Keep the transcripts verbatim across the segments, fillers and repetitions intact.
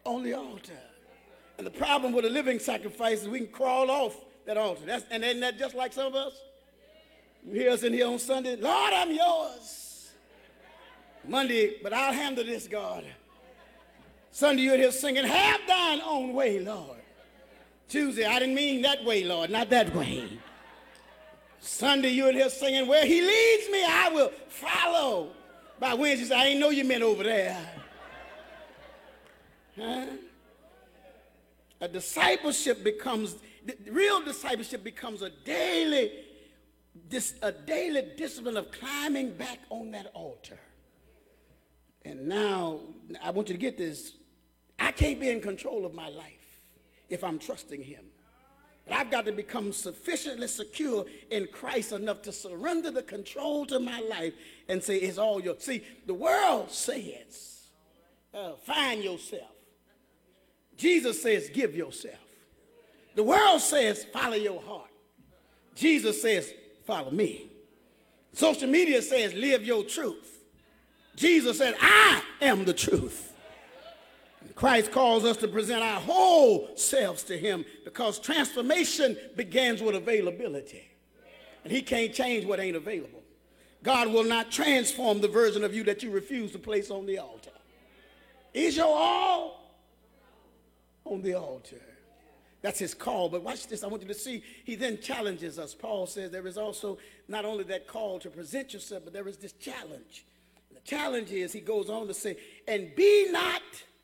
on the altar. And the problem with a living sacrifice is we can crawl off that altar. That's, and isn't that just like some of us? You hear us in here on Sunday, Lord, I'm yours. Monday, but I'll handle this, God. Sunday, you're here singing, have thine own way, Lord. Tuesday, I didn't mean that way, Lord, not that way. Sunday, you're here singing, where he leads me, I will follow. By Wednesday, I ain't know you meant over there. Huh? A discipleship becomes, real discipleship becomes a daily, this, a daily discipline of climbing back on that altar. And now, I want you to get this. I can't be in control of my life if I'm trusting him. But I've got to become sufficiently secure in Christ enough to surrender the control to my life and say, it's all yours. See, the world says, uh, find yourself. Jesus says, give yourself. The world says, follow your heart. Jesus says, follow me. Social media says, live your truth. Jesus said, I am the truth. And Christ calls us to present our whole selves to him because transformation begins with availability. And he can't change what ain't available. God will not transform the version of you that you refuse to place on the altar. Is your all on the altar? That's his call. But watch this. I want you to see. He then challenges us. Paul says there is also not only that call to present yourself, but there is this challenge. The challenge is, he goes on to say, and be not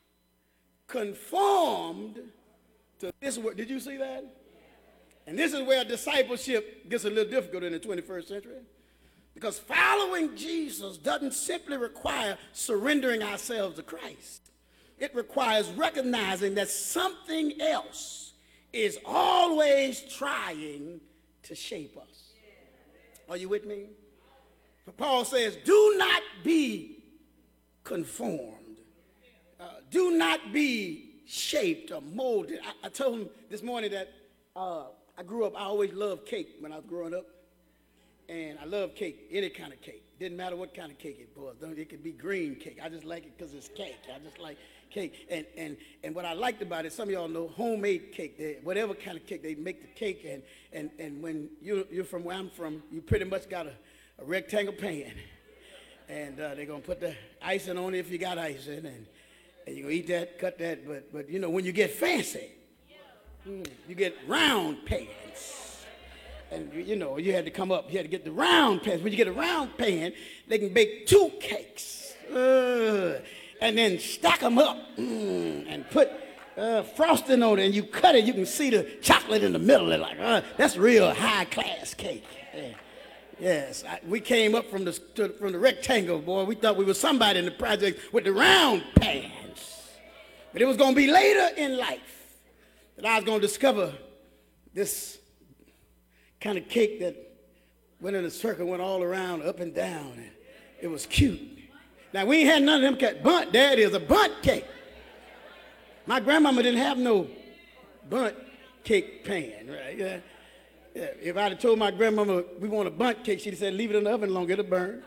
conformed to this world. Did you see that? And this is where discipleship gets a little difficult in the twenty-first century. Because following Jesus doesn't simply require surrendering ourselves to Christ. It requires recognizing that something else is always trying to shape us. Are you with me? But Paul says, do not be conformed. Uh, do not be shaped or molded. I, I told him this morning that uh, I grew up, I always loved cake when I was growing up. And I love cake, any kind of cake. Didn't matter what kind of cake it was. It could be green cake. I just like it because it's cake. I just like cake. And, and, and what I liked about it, some of y'all know homemade cake. They, whatever kind of cake, they make the cake. And, and, and when you're, you're from where I'm from, you pretty much got a, a rectangle pan. And uh, they're going to put the icing on it if you got icing. And, and you're going to eat that, cut that. But, but, you know, when you get fancy, mm, you get round pans. And, you know, you had to come up, you had to get the round pans. When you get a round pan, they can bake two cakes. Uh, and then stack them up mm, and put uh, frosting on it. And you cut it, you can see the chocolate in the middle. They're like, uh, that's real high-class cake. Yeah. Yes, I, we came up from the, to, from the rectangle, boy. We thought we were somebody in the project with the round pans. But it was going to be later in life that I was going to discover this kind of cake that went in a circle, went all around, up and down. And it was cute. Now, we ain't had none of them cake. Bunt, there it is, a bunt cake. My grandmama didn't have no bunt cake pan, right? Yeah. Yeah. If I'd have told my grandmama we want a bunt cake, she'd have said, leave it in the oven long, it'll burn.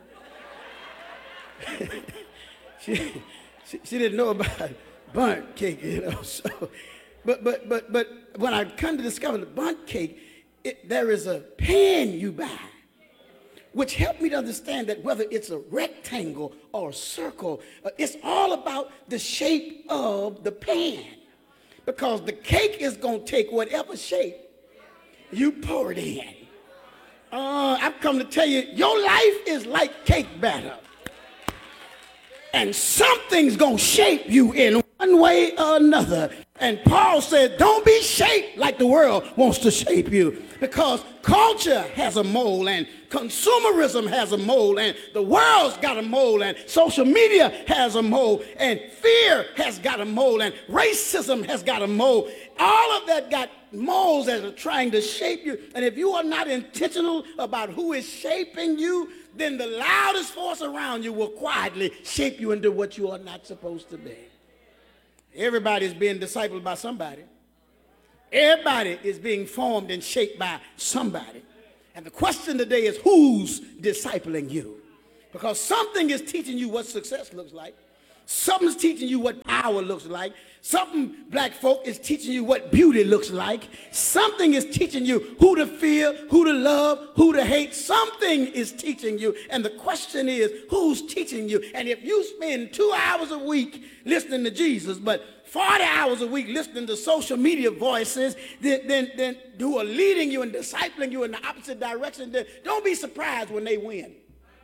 she, she, she didn't know about bunt cake, you know. So, but, but, but, but when I come to discover the bunt cake, It, there is a pan you buy, which helped me to understand that whether it's a rectangle or a circle, uh, it's all about the shape of the pan. Because the cake is going to take whatever shape you pour it in. Uh, I've come to tell you, your life is like cake batter. And something's going to shape you in one way or another. And Paul said, don't be shaped like the world wants to shape you. Because culture has a mold, and consumerism has a mold, and the world's got a mold, and social media has a mold, and fear has got a mold, and racism has got a mold. All of that got molds that are trying to shape you. And if you are not intentional about who is shaping you, then the loudest force around you will quietly shape you into what you are not supposed to be. Everybody is being discipled by somebody. Everybody is being formed and shaped by somebody. And the question today is, who's discipling you? Because something is teaching you what success looks like. Something's teaching you what power looks like. Something, black folk, is teaching you what beauty looks like. Something is teaching you who to fear, who to love, who to hate. Something is teaching you. And the question is, who's teaching you? And if you spend two hours a week listening to Jesus, but forty hours a week listening to social media voices then, then, then who are leading you and discipling you in the opposite direction, then don't be surprised when they win.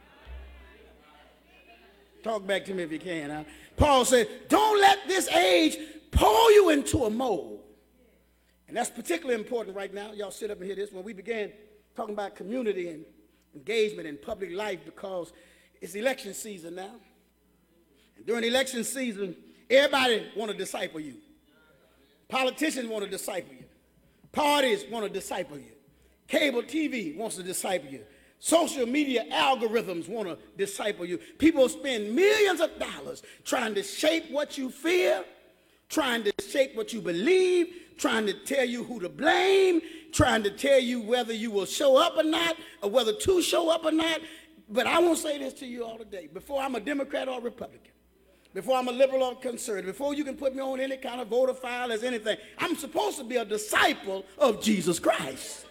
Talk back to me if you can. Huh? Paul said, don't let this age pull you into a mold. And that's particularly important right now. Y'all sit up and hear this. When we began talking about community and engagement in public life, because it's election season now. And during election season, everybody want to disciple you. Politicians want to disciple you. Parties want to disciple you. Cable T V wants to disciple you. Social media algorithms want to disciple you. People spend millions of dollars trying to shape what you fear, trying to shape what you believe, trying to tell you who to blame, trying to tell you whether you will show up or not, or whether to show up or not. But I won't say this to you all today. Before I'm a Democrat or a Republican, before I'm a liberal or conservative, before you can put me on any kind of voter file as anything, I'm supposed to be a disciple of Jesus Christ.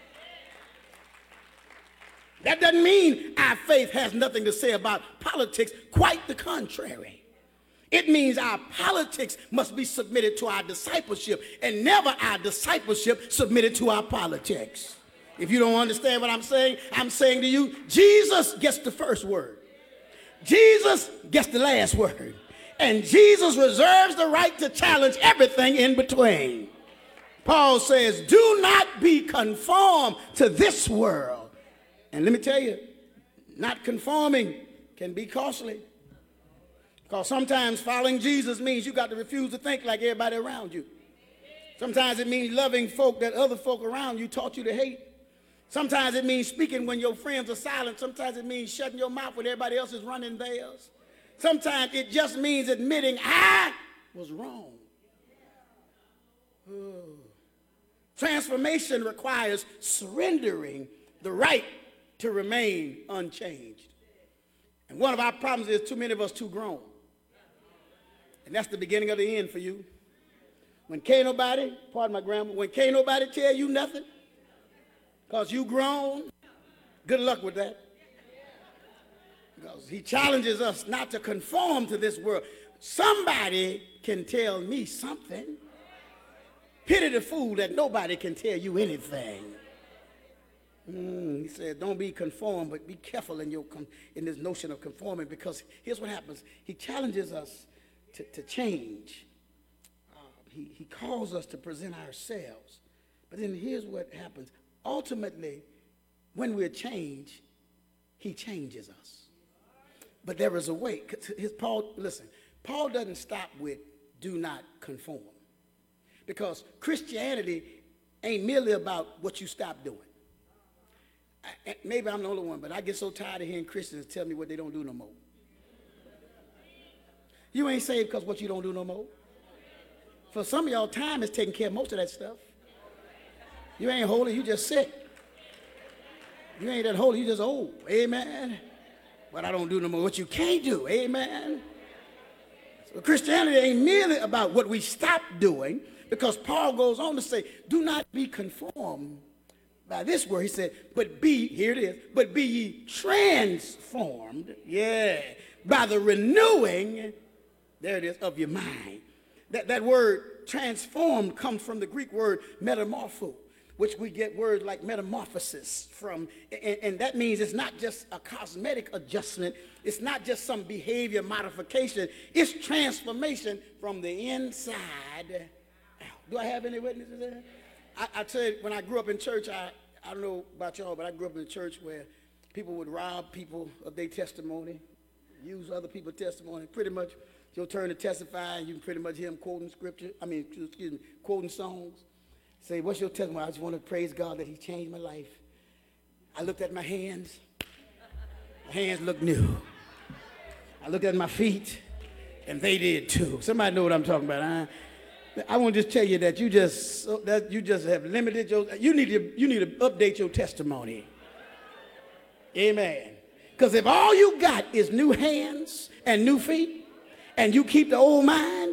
That doesn't mean our faith has nothing to say about politics. Quite the contrary. It means our politics must be submitted to our discipleship, and never our discipleship submitted to our politics. If you don't understand what I'm saying, I'm saying to you, Jesus gets the first word. Jesus gets the last word. And Jesus reserves the right to challenge everything in between. Paul says, do not be conformed to this world. And let me tell you, not conforming can be costly. Because sometimes following Jesus means you got to refuse to think like everybody around you. Sometimes it means loving folk that other folk around you taught you to hate. Sometimes it means speaking when your friends are silent. Sometimes it means shutting your mouth when everybody else is running theirs. Sometimes it just means admitting I was wrong. Oh. Transformation requires surrendering the right to remain unchanged. And one of our problems is too many of us too grown. And that's the beginning of the end for you. When can't nobody, pardon my grammar, when can't nobody tell you nothing because you grown, good luck with that. Because he challenges us not to conform to this world. Somebody can tell me something. Pity the fool that nobody can tell you anything. Mm, he said, don't be conformed, but be careful in, your in this notion of conforming, because here's what happens. He challenges us to, to change. Uh, he, he calls us to present ourselves. But then here's what happens. Ultimately, when we're changed, he changes us. But there is a way. His Paul, listen, Paul doesn't stop with do not conform. Because Christianity ain't merely about what you stop doing. I, maybe I'm the only one, but I get so tired of hearing Christians tell me what they don't do no more. You ain't saved because what you don't do no more. For some of y'all, time is taking care of most of that stuff. You ain't holy, you just sick. You ain't that holy, you just old. Amen. But I don't do no more what you can't do. Amen. So Christianity ain't merely about what we stop doing, because Paul goes on to say, do not be conformed by this word. He said, but be, here it is, but be ye transformed, yeah, by the renewing, there it is, of your mind. That, that word transformed comes from the Greek word metamorpho, which we get words like metamorphosis from. And, and that means it's not just a cosmetic adjustment. It's not just some behavior modification. It's transformation from the inside out. Do I have any witnesses there? I, I tell you, when I grew up in church, I, I don't know about y'all, but I grew up in a church where people would rob people of their testimony, use other people's testimony. Pretty much, it's your turn to testify, and you can pretty much hear them quoting scripture, I mean, excuse me, quoting songs. Say, what's your testimony? I just want to praise God that he changed my life. I looked at my hands. My hands look new. I looked at my feet, and they did too. Somebody know what I'm talking about, huh? I want to just tell you that you just that you just have limited your. You need to you need to update your testimony. Amen. Because if all you got is new hands and new feet, and you keep the old mind,